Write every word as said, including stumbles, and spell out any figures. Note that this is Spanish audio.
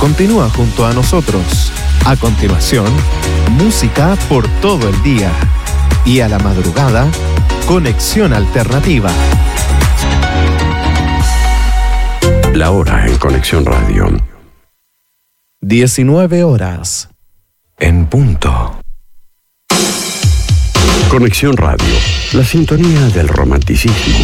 Continúa junto a nosotros. A continuación, música por todo el día. Y a la madrugada, Conexión Alternativa. La hora en Conexión Radio. diecinueve horas. En punto. Conexión Radio, la sintonía del romanticismo.